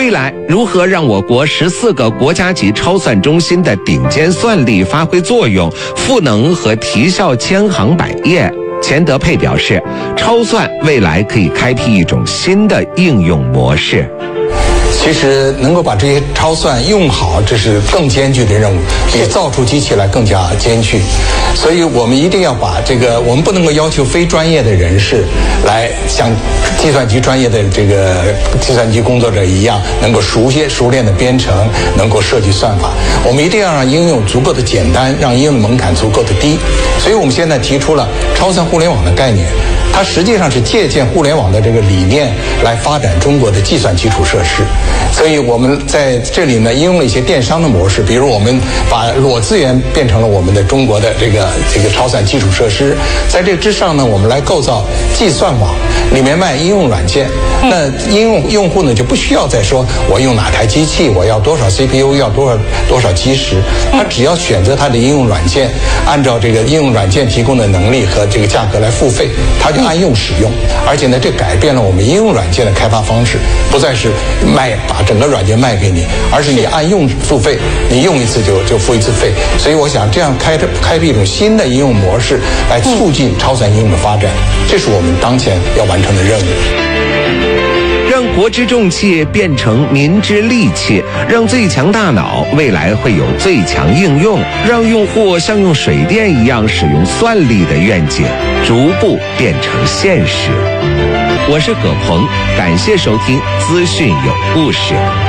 未来如何让我国14个国家级超算中心的顶尖算力发挥作用，赋能和提效千行百业？钱德佩表示，超算未来可以开辟一种新的应用模式。 其实能够把这些超算用好，这是更艰巨的任务，比造出机器来更加艰巨。所以我们一定要把这个，我们不能够要求非专业的人士来像计算机专业的这个计算机工作者一样，能够熟练的编程，能够设计算法。我们一定要让应用足够的简单，让应用的门槛足够的低。所以我们现在提出了超算互联网的概念。它实际上是借鉴互联网的这个理念来发展中国的计算基础设施，所以我们在这里呢应用了一些电商的模式，比如我们把裸资源变成了我们的中国的这个超算基础设施，在这之上呢，我们来构造计算网，里面卖应用软件。那用户呢就不需要再说我用哪台机器，我要多少 CPU， 要多少基石，他只要选择它的应用软件，按照这个应用软件提供的能力和这个价格来付费，它就按用使用。而且呢，这改变了我们应用软件的开发方式，不再是把整个软件卖给你，而是你按用付费，你用一次就付一次费。所以我想这样开辟一种新的应用模式，来促进超算应用的发展，这是我们当前要完成的任务。 让国之重器变成民之利器，让最强大脑未来会有最强应用，让用户像用水电一样使用算力的愿景逐步变成现实。我是葛鹏，感谢收听资讯有故事。